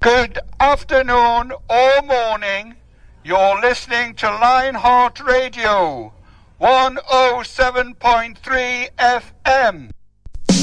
Good afternoon or morning. You're listening to Lionheart Radio, 107.3 FM.